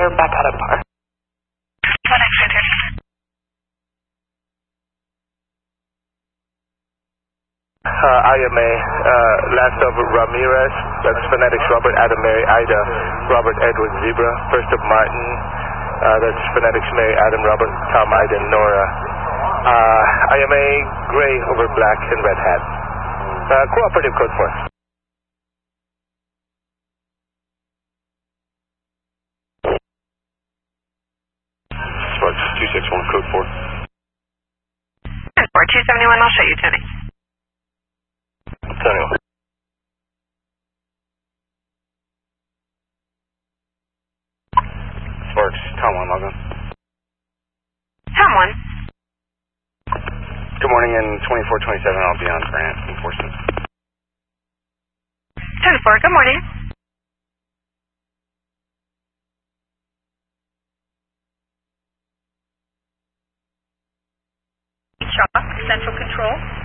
They're back out of par. IMA, last over Ramirez, that's phonetics Robert, Adam, Mary, Ida, Robert, Edward, Zebra, first of Martin, that's phonetics Mary, Adam, Robert, Tom, Ida, Nora. IMA, gray over black and red hat. Cooperative code 4. Sparks 261, code 4. 271, I'll show you, Tony. Tony. Sparks, Tom 1, log on. Tom 1. Good morning, in 2427, I'll be on Grant Enforcement. 10-4, good morning. Shaw, Central Control.